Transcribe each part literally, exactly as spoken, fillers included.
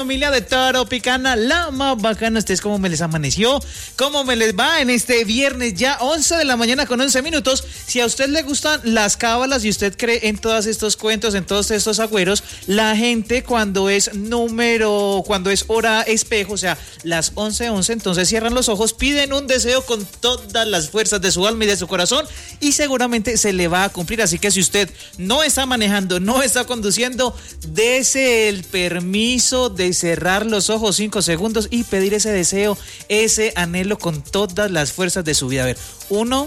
familia de Tropicana, la más bacana. ¿Ustedes cómo me les amaneció? ¿Cómo me les va en este viernes ya once de la mañana con once minutos? Si a usted le gustan las cábalas y usted cree en todos estos cuentos, en todos estos agüeros, la gente cuando es número, cuando es hora espejo, o sea, las once once, entonces cierran los ojos, piden un deseo con todas las fuerzas de su alma y de su corazón y seguramente se le va a cumplir. Así que si usted no está manejando, no está conduciendo, dese el permiso de cerrar los ojos cinco segundos y pedir ese deseo, ese anhelo con todas las fuerzas de su vida. A ver, uno,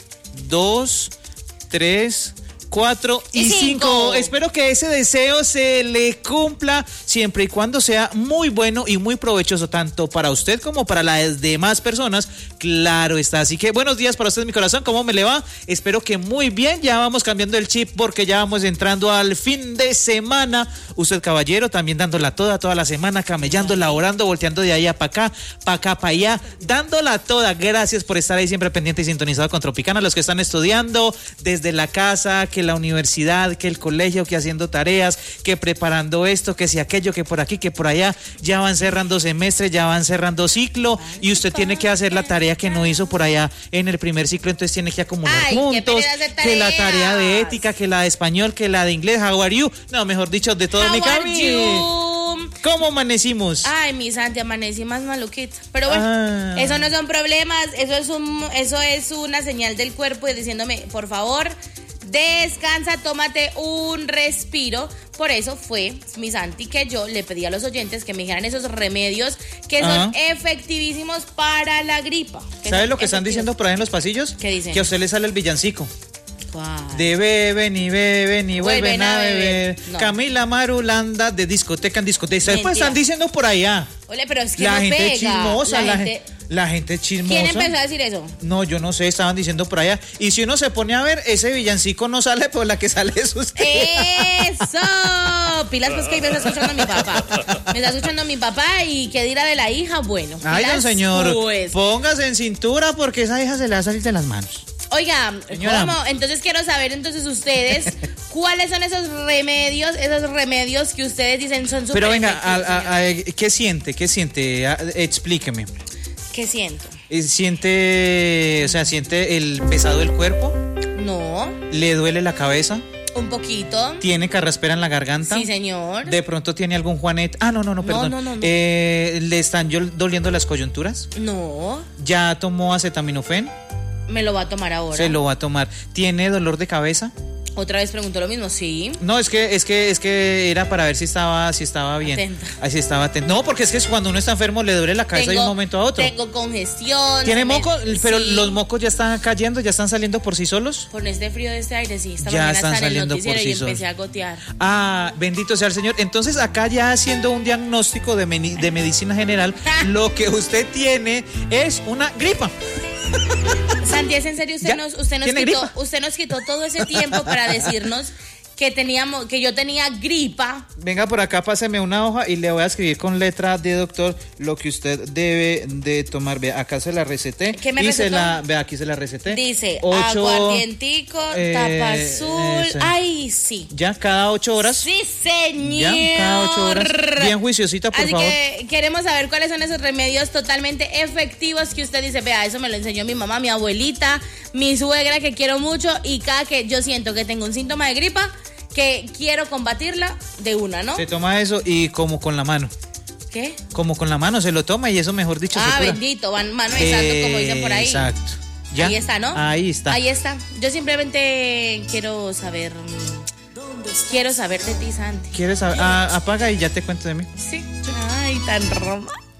dos, tres, cuatro y cinco. cinco. Espero que ese deseo se le cumpla siempre y cuando sea muy bueno y muy provechoso tanto para usted como para las demás personas. Claro está. Así que buenos días para usted, mi corazón. ¿Cómo me le va? Espero que muy bien. Ya vamos cambiando el chip porque ya vamos entrando al fin de semana. Usted, caballero, también dándola toda, toda la semana, camellándola, orando, volteando de allá para acá, para acá, para allá, dándola toda. Gracias por estar ahí siempre pendiente y sintonizado con Tropicana. Los que están estudiando desde la casa, que la universidad, que el colegio, que haciendo tareas, que preparando esto, que si aquello, que por aquí, que por allá, ya van cerrando semestre, ya van cerrando ciclo y usted tiene que hacer la tarea que no hizo por allá en el primer ciclo, entonces tiene que acumular Ay, puntos, que la tarea de ética, que la de español, que la de inglés. How are you? No, mejor dicho, de todo. How mi are Cami. you? ¿Cómo amanecimos? Ay, mi Santi, amanecí más maluquita. Pero bueno, Ah. eso no son problemas, eso es un, eso es una señal del cuerpo y diciéndome, por favor, descansa, tómate un respiro. Por eso fue, mi Santi, que yo le pedí a los oyentes que me dijeran esos remedios que son Ajá. efectivísimos para la gripa. ¿Sabes lo que están diciendo por ahí en los pasillos? ¿Qué dicen? Que a usted le sale el villancico. ¿Cuál? De beben y beben y vuelven, Vuelven a a beber. beber. No. Camila Marulanda de discoteca en discoteca. Después Mentira. están diciendo por allá. Ole, pero es que La no gente pega. es chismosa, la, la gente, gente... la gente es chismosa. ¿Quién empezó a decir eso? No, yo no sé, estaban diciendo por allá. Y si uno se pone a ver, ese villancico no sale por la que sale es usted. ¡Eso! Pilas, pues que ahí me está escuchando mi papá. Me está escuchando mi papá y qué dirá de la hija, bueno. Ay, pilas, don señor, pues. póngase en cintura porque esa hija se le va a salir de las manos. Oiga, Señora. ¿cómo? Entonces quiero saber entonces ustedes cuáles son esos remedios, esos remedios que ustedes dicen son súper Pero venga, efectivos, a- a- a- ¿qué siente? ¿Qué siente? A- Explíqueme. ¿Qué siento? Eh, ¿Siente, o sea, siente el pesado del cuerpo? No, ¿Le duele la cabeza? un poquito. ¿Tiene carraspera en la garganta? Sí, señor. ¿De pronto tiene algún Juanet? Ah, no, no, no, perdón. no, no, no. Eh, ¿Le están yol- doliendo las coyunturas? No, ¿Ya tomó acetaminofén? me lo va a tomar ahora. Se lo va a tomar. ¿Tiene dolor de cabeza? Otra vez preguntó lo mismo, sí. No, es que es que es que era para ver si estaba si estaba bien. Atenta. Así estaba atento. No, porque es que cuando uno está enfermo le duele la cabeza de un momento a otro. Tengo congestión. ¿Tiene se me- moco? Pero sí. los mocos ya están cayendo, ya están saliendo por sí solos. Por este frío de este aire, sí. Esta Ya mañana están estaba en el saliendo por noticiero sí y solos. empecé a gotear. Ah, bendito sea el Señor. Entonces acá ya haciendo un diagnóstico de, meni- de medicina general, lo que usted tiene es una gripa. Santi, ¿es en serio? Usted ¿Ya? nos, usted nos ¿Tiene quitó, gripa? usted nos quitó todo ese tiempo para decirnos que teníamos, que yo tenía gripa. Venga por acá, páseme una hoja y le voy a escribir con letra de doctor lo que usted debe de tomar. Vea, acá se la receté. ¿Qué me y se recetó? la, vea, aquí se la receté. Dice, Ocho, aguardientico, eh, tapa azul. ese. Ay, sí. Ya, cada ocho horas. Sí, señor. Ya, cada ocho horas. Bien juiciosita, por Así favor. que queremos saber cuáles son esos remedios totalmente efectivos que usted dice, vea, eso me lo enseñó mi mamá, mi abuelita, mi suegra, que quiero mucho, y cada que yo siento que tengo un síntoma de gripa, que quiero combatirla de una, ¿no? Se toma eso y como con la mano. ¿Qué? Como con la mano se lo toma y eso, mejor dicho, Ah, se cura. bendito, van mano de santo, como dicen por ahí. Exacto. ¿Ya? Ahí está, ¿no? Ahí está. Ahí está. Yo simplemente quiero saber, mm, quiero saber de ti, Santi. ¿Quieres saber? Ah, apaga y ya te cuento de mí. Sí. Ay, tan romántico.